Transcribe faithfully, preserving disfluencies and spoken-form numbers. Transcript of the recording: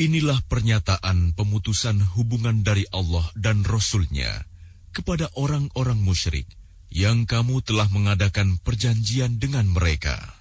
Inilah pernyataan pemutusan hubungan dari Allah dan Rasul-Nya kepada orang-orang musyrik yang kamu telah mengadakan perjanjian dengan mereka.